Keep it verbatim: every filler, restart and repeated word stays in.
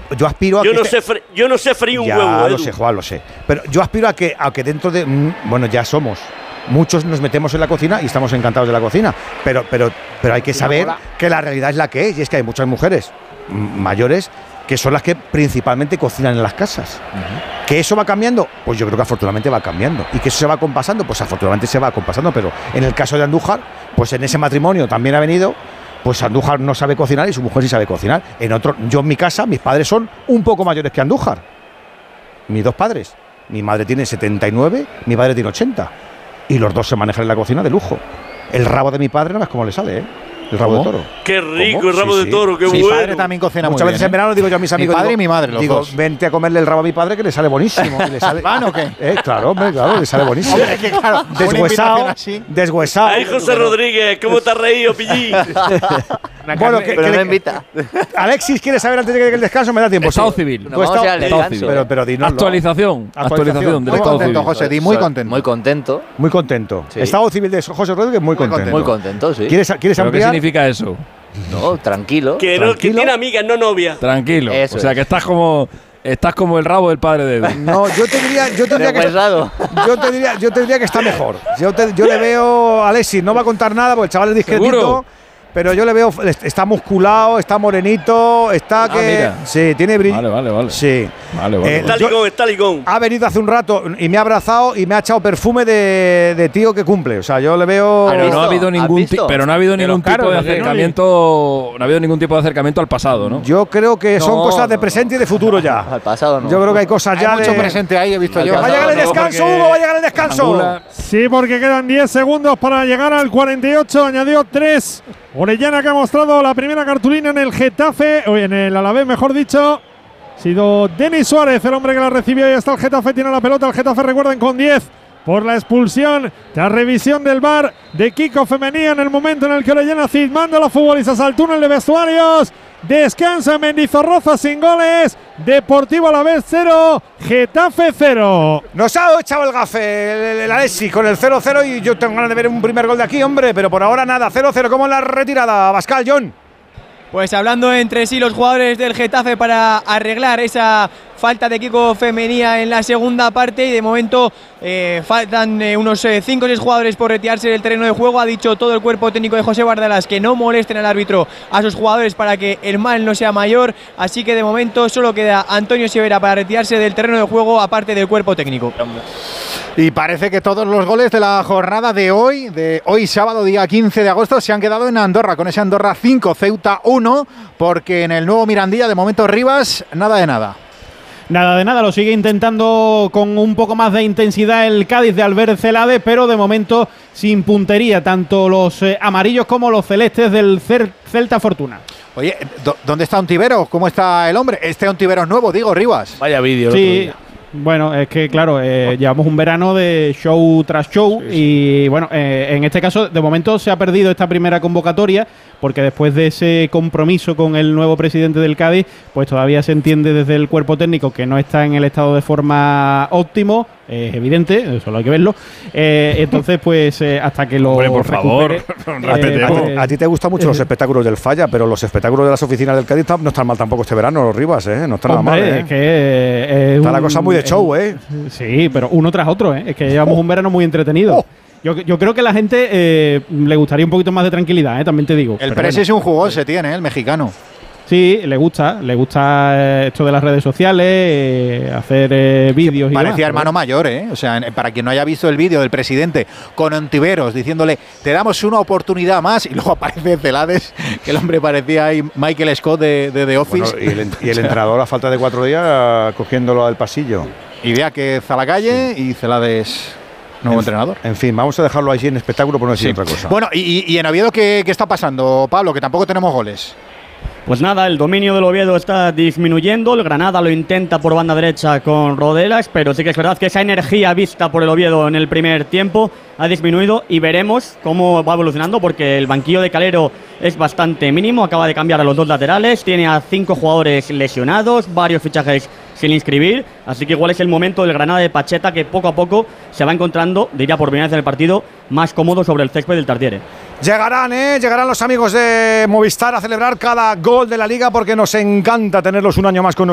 yo aspiro a yo que no este, sé fre, yo no sé freír un ya, huevo. Ya Edu. lo sé, Juan, lo sé. Pero yo aspiro a que, a que dentro de, bueno, ya somos. Muchos nos metemos en la cocina y estamos encantados de la cocina, pero, pero, pero hay que saber que la realidad es la que es, y es que hay muchas mujeres mayores que son las que principalmente cocinan en las casas. Uh-huh. ¿Que eso va cambiando? Pues yo creo que afortunadamente va cambiando. ¿Y que eso se va compasando? Pues afortunadamente se va compasando, pero en el caso de Andújar, pues en ese matrimonio también ha venido, pues Andújar no sabe cocinar y su mujer sí sabe cocinar. En otro, yo en mi casa, mis padres son un poco mayores que Andújar. Mis dos padres. Mi madre tiene setenta y nueve, mi padre tiene ochenta. Y los dos se manejan en la cocina de lujo. El rabo de mi padre no es como le sale, ¿eh? El rabo ¿Cómo? de toro. Qué rico ¿Cómo? el rabo sí, de sí. toro, qué mi bueno. Mi padre también cocina Muchas muy veces bien, en verano digo yo a mis amigos. Mi padre digo, y mi madre, los digo, dos. vente a comerle el rabo a mi padre que le sale buenísimo. Y le sale, ¿Van o qué? Eh, claro, hombre, claro, le sale buenísimo. Hombre, es que claro, deshuesado, deshuesado. Ay, José Rodríguez, ¿cómo te has reído, pillín? Bueno, que, pero que no le, me invita. Alexis, ¿quieres saber antes de que llegue el descanso? Me da tiempo. Estado sí. civil. No, vamos al descanso. Pero, pero dinoslo. Actualización. Actualización del Muy Estado contento, civil. José, di muy contento. Muy contento. Muy contento. Sí. Estado civil de José Rodríguez, muy contento. Muy contento, sí. ¿Quieres, ¿quieres ¿Pero qué ampliar? significa eso? No, tranquilo. Que, no, que tiene amigas, no novia. Tranquilo. Eso o sea, es. que estás como estás como el rabo del padre de Edu. No, yo te diría, yo te diría que Deshuesado. yo te diría, yo te diría que está mejor. Yo, te, yo le veo a Alexis, no va a contar nada porque el chaval es discretito. ¿Seguro? Pero yo le veo, está musculado, está morenito, está que… mira. Sí, tiene brillo. Vale, vale, vale. Sí. Vale, vale. Eh, Está yo- ligón, está ligón. Ha venido hace un rato y me ha abrazado y me ha echado perfume de, de tío que cumple. O sea, yo le veo… Pero no visto? ha habido ¿Has ningún ti- visto? pero no ha habido ningún caros, tipo de ¿no? acercamiento, no ha habido ningún tipo de acercamiento al pasado, ¿no? Yo creo que son No, cosas de no, presente y de futuro ya. Al pasado no. Yo creo que hay cosas Hay ya mucho de… presente ahí, he visto Al yo. Va a llegar el No, descanso, porque Hugo, va a llegar el descanso. Angula- Sí, porque quedan diez segundos para llegar al cuarenta y ocho. Añadió tres. Orellana, que ha mostrado la primera cartulina en el Getafe, o en el Alavés, mejor dicho. Ha sido Denis Suárez el hombre que la recibió y está el Getafe, tiene la pelota. El Getafe, recuerden, con diez por la expulsión tras revisión del V A R de Kiko Femenía en el momento en el que Orellana cismando a los futbolistas al túnel de vestuarios. Descansa Mendizorroza sin goles. Deportivo Alavés cero, Getafe cero. Nos ha echado el gafe el, el Alexis con el cero cero y yo tengo ganas de ver un primer gol de aquí, hombre, pero por ahora nada, cero cero. ¿Cómo es la retirada, Pascal, John? Pues hablando entre sí los jugadores del Getafe para arreglar esa falta de Kiko Femenía en la segunda parte, y de momento eh, faltan eh, unos cinco o seis jugadores por retirarse del terreno de juego. Ha dicho todo el cuerpo técnico de José Bardalas que no molesten al árbitro a sus jugadores para que el mal no sea mayor, así que de momento solo queda Antonio Severa para retirarse del terreno de juego, aparte del cuerpo técnico. Y parece que todos los goles de la jornada de hoy, de hoy sábado día quince de agosto, se han quedado en Andorra, con ese Andorra cinco, Ceuta uno, porque en el nuevo Mirandilla de momento Rivas, nada de nada. Nada de nada, lo sigue intentando con un poco más de intensidad el Cádiz de Albert Celade, pero de momento sin puntería, tanto los eh, amarillos como los celestes del Cer- Celta Fortuna. Oye, ¿dó- ¿dónde está Ontiveros? ¿Cómo está el hombre? Este Ontiveros nuevo, digo, Rivas. Vaya vídeo. el Sí, otro día. bueno, es que claro, eh, llevamos un verano de show tras show y bueno, eh, en este caso de momento se ha perdido esta primera convocatoria porque después de ese compromiso con el nuevo presidente del Cádiz, pues todavía se entiende desde el cuerpo técnico que no está en el estado de forma óptimo, es evidente, solo hay que verlo. Eh, entonces, pues eh, hasta que lo Hombre, por favor, recupere, respetemos. pues, A ti te gustan mucho los espectáculos del Falla, pero los espectáculos de las oficinas del Cádiz tam- no están mal tampoco este verano, los Rivas, ¿eh? No están nada mal, hombre, ¿eh? es que eh, es Está la un- cosa muy de show, ¿eh? Sí, pero uno tras otro, ¿eh? Es que llevamos un verano muy entretenido. Oh. Yo, yo creo que a la gente eh, le gustaría un poquito más de tranquilidad, ¿eh? También te digo. El Pero Press bueno, es un jugón, se tiene, ¿eh? El mexicano. sí, le gusta, le gusta eh, esto de las redes sociales, eh, hacer eh, vídeos y demás, Parecía pero hermano mayor, ¿eh? O sea, en- para quien no haya visto el vídeo del presidente con Ontiveros diciéndole, te damos una oportunidad más, y luego aparece Celades, que el hombre parecía ahí Michael Scott de, de The Office. Bueno, y el, y el entrenador a falta de cuatro días cogiéndolo al pasillo. Idea que Zalacalle y Celades, nuevo En- entrenador. En fin, vamos a dejarlo allí en espectáculo por no decir otra cosa. Bueno, y, y- y en Oviedo, ¿qué, ¿qué está pasando, Pablo? Que tampoco tenemos goles. Pues nada, el dominio del Oviedo está disminuyendo. El Granada lo intenta por banda derecha con Rodelas, pero sí que es verdad que esa energía vista por el Oviedo en el primer tiempo ha disminuido y veremos cómo va evolucionando, porque el banquillo de Calero es bastante mínimo. Acaba de cambiar a los dos laterales, tiene a cinco jugadores lesionados, varios fichajes sin inscribir, así que igual es el momento del Granada de Pacheta, que poco a poco se va encontrando, diría por primera vez en el partido, más cómodo sobre el césped del Tartiere. Llegarán, ¿eh? Llegarán los amigos de Movistar a celebrar cada gol de la Liga porque nos encanta tenerlos un año más con nosotros.